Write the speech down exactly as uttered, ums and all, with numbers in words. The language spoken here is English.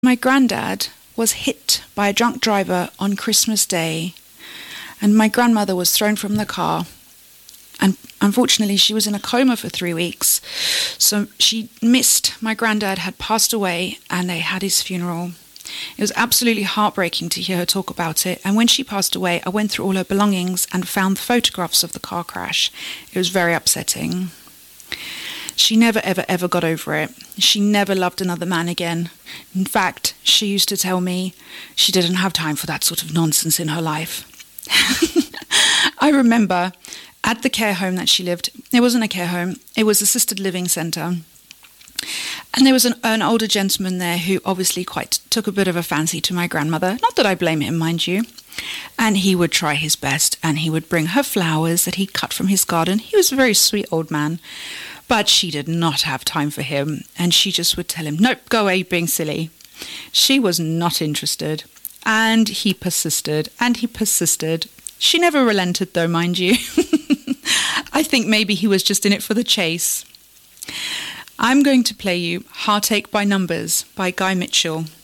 My granddad was hit by a drunk driver on Christmas Day, and my grandmother was thrown from the car. And unfortunately, she was in a coma for three weeks. So she missed, my granddad had passed away, and they had his funeral. It was absolutely heartbreaking to hear her talk about it. And when she passed away, I went through all her belongings and found the photographs of the car crash. It was very upsetting. She never, ever, ever got over it. She never loved another man again. In fact, she used to tell me she didn't have time for that sort of nonsense in her life. I remember at the care home that she lived, it wasn't a care home, it was an assisted living centre. And there was an, an older gentleman there who obviously quite took a bit of a fancy to my grandmother. Not that I blame him, mind you. And he would try his best, and he would bring her flowers that he'd cut from his garden. He was a very sweet old man. But she did not have time for him, and she just would tell him, nope, go away, being silly. She was not interested, and he persisted, and he persisted. She never relented, though, mind you. I think maybe he was just in it for the chase. I'm going to play you Heartache by Numbers by Guy Mitchell.